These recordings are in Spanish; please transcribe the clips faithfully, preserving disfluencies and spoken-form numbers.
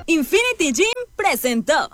Infinity Gym presentó.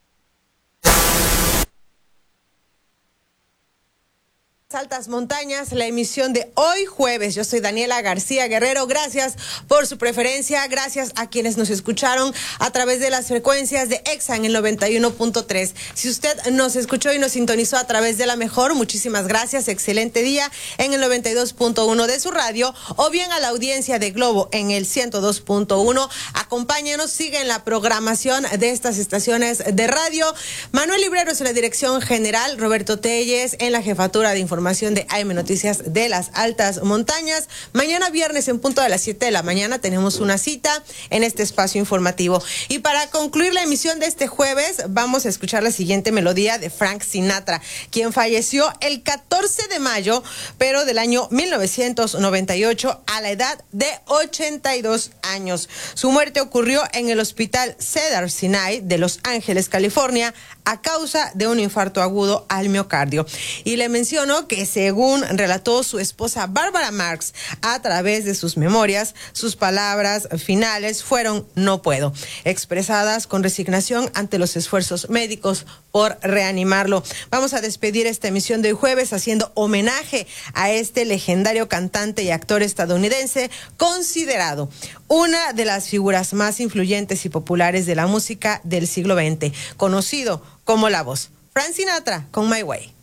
Altas Montañas, la emisión de hoy jueves. Yo soy Daniela García Guerrero. Gracias por su preferencia, gracias a quienes nos escucharon a través de las frecuencias de Exa en el noventa y uno punto tres. Si usted nos escuchó y nos sintonizó a través de la mejor, muchísimas gracias, excelente día en el noventa y dos punto uno de su radio, o bien a la audiencia de Globo en el ciento dos punto uno. Acompáñenos, sigan la programación de estas estaciones de radio. Manuel Libreros en la dirección general, Roberto Telles en la jefatura de información Información de A M Noticias de las Altas Montañas. Mañana viernes en punto de las siete de la mañana tenemos una cita en este espacio informativo. Y para concluir la emisión de este jueves, vamos a escuchar la siguiente melodía de Frank Sinatra, quien falleció el catorce de mayo, pero del año mil novecientos noventa y ocho, a la edad de ochenta y dos años. Su muerte ocurrió en el Hospital Cedar Sinai de Los Ángeles, California, a causa de un infarto agudo al miocardio. Y le menciono que, según relató su esposa Bárbara Marx a través de sus memorias, sus palabras finales fueron "no puedo", expresadas con resignación ante los esfuerzos médicos por reanimarlo. Vamos a despedir esta emisión de hoy jueves haciendo homenaje a este legendario cantante y actor estadounidense, considerado una de las figuras más influyentes y populares de la música del siglo veinte, conocido como La Voz. Frank Sinatra con My Way.